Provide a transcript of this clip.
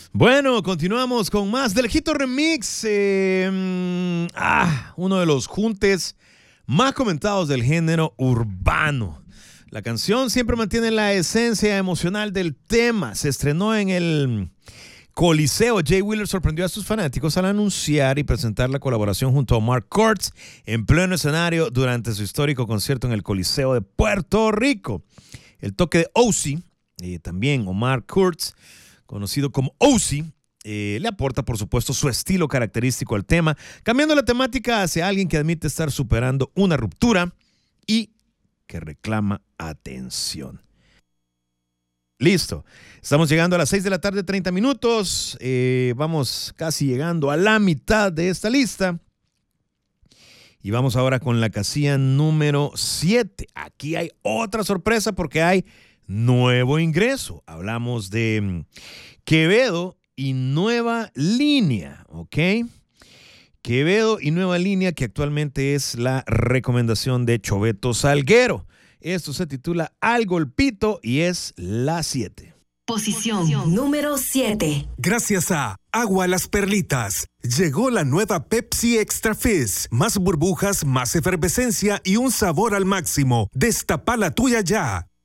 Bueno, continuamos con más del Hito Remix. Uno de los juntes más comentados del género urbano. La canción siempre mantiene la esencia emocional del tema. Se estrenó en el Coliseo. Jay Wheeler sorprendió a sus fanáticos al anunciar y presentar la colaboración junto a Omar Kurtz en pleno escenario durante su histórico concierto en el Coliseo de Puerto Rico. El toque de Ozzy, también Omar Kurtz, conocido como Ozzy, le aporta, por supuesto, su estilo característico al tema, cambiando la temática hacia alguien que admite estar superando una ruptura y que reclama atención. Listo. Estamos llegando a las 6 de la tarde, 30 minutos. Vamos casi llegando a la mitad de esta lista. Y vamos ahora con la casilla número 7. Aquí hay otra sorpresa porque hay nuevo ingreso. Hablamos de Quevedo y Nueva Línea, ¿ok? Quevedo y Nueva Línea, que actualmente es la recomendación de Choveto Salguero. Esto se titula Al Golpito y es la 7. Posición número 7. Gracias a Agua Las Perlitas, llegó la nueva Pepsi Extra Fizz. Más burbujas, más efervescencia y un sabor al máximo. Destapa la tuya ya.